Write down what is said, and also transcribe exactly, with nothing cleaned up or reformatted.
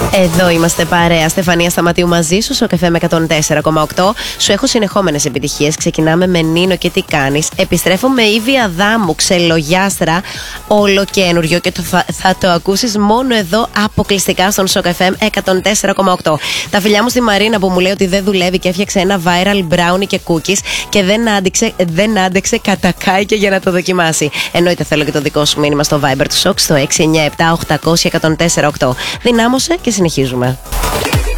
Εδώ είμαστε παρέα. Στεφανία Σταματίου μαζί σου, στο καφέ με εκατόν τέσσερα κόμμα οκτώ. Σου έχω συνεχόμενες επιτυχίες. Ξεκινάμε με Νίνο και τι κάνεις. Επιστρέφω με Ήβη Αδάμου, ξελογιάστρα, ολοκένουργιο και το θα, θα το ακούσεις μόνο εδώ αποκλειστικά στον Σοκ εφ εμ εκατόν τέσσερα κόμμα οκτώ. Τα φιλιά μου στη Μαρίνα που μου λέει ότι δεν δουλεύει και έφτιαξε ένα viral brownie και cookies και δεν άντεξε, δεν άντεξε κατακάηκε για να το δοκιμάσει. Εννοείται θέλω και το δικό σου μήνυμα στο Viber του Σοκ στο έξι εννιά επτά οκτώ μηδέν μηδέν εκατόν τέσσερα κόμμα οκτώ. Δυνάμωσε και συνεχίζουμε.